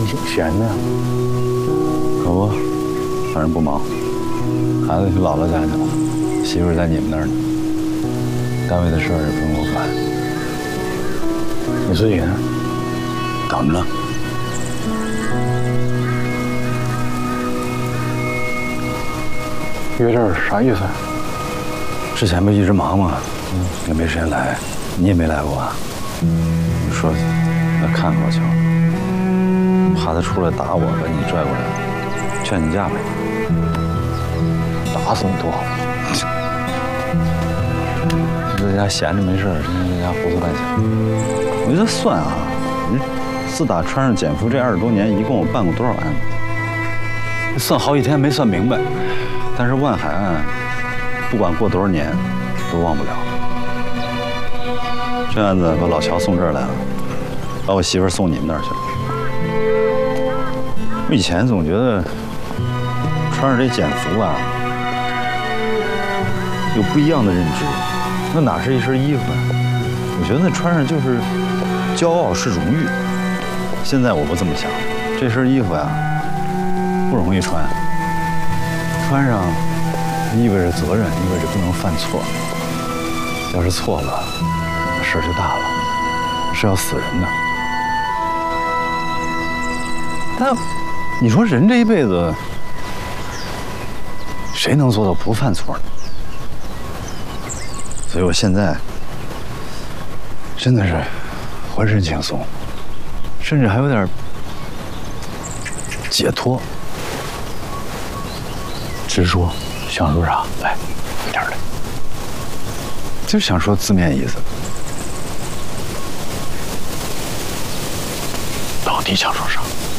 挺闲的呀。 可不，反正不忙。孩子去姥姥家去了，媳妇在你们那儿呢。单位的事儿也不用我管。 你自己呢？等着。约这儿啥意思？ 之前不一直忙吗？也没时间来。你也没来过啊？你说来看老乔，怕他出来打我，把你拽过来，劝你嫁呗。 打死你多好。 在家闲着没事，天天在家胡思乱想。我觉得算啊，你自打穿上简服这20多年，一共我办过多少案子？算好几天没算明白。但是万海案，不管过多少年，都忘不了。这案子把老乔送这儿来了，把我媳妇送你们那儿去了。我以前总觉得穿上这简服啊，有不一样的认知。那哪是一身衣服啊？我觉得那穿上就是骄傲，是荣誉。现在我不这么想，这身衣服呀，不容易穿，穿上意味着责任，意味着不能犯错。要是错了，那事儿就大了，是要死人的。但你说人这一辈子，谁能做到不犯错呢？所以我现在真的是浑身轻松，甚至还有点解脱。 直说，想说啥？来，快点来。 就想说字面意思。 到底想说啥？